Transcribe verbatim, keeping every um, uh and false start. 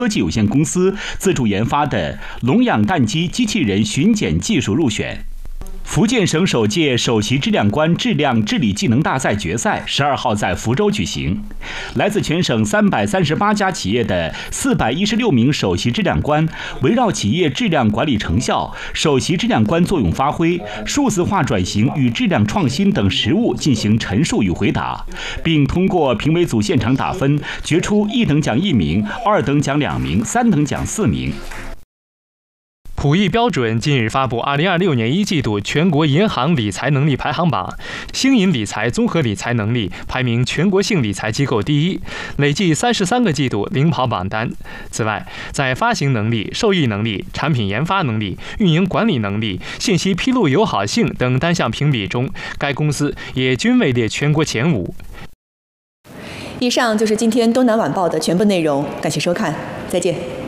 科技有限公司自主研发的笼养蛋鸡机器人巡检技术入选。福建省首届首席质量官质量治理技能大赛决赛十二号在福州举行，来自全省三百三十八家企业的四百一十六名首席质量官，围绕企业质量管理成效、首席质量官作用发挥、数字化转型与质量创新等实务进行陈述与回答，并通过评委组现场打分，决出一等奖一名、二等奖两名、三等奖四名。 普益标准近日发布二零二六年一季度全国银行理财能力排行榜，兴银理财综合理财能力排名全国性理财机构第一，累计三十三个季度领跑榜单。此外，在发行能力、受益能力、产品研发能力、运营管理能力、信息披露友好性等单项评比中，该公司也均位列全国前五。 以上就是今天东南晚报的全部内容，感谢收看，再见。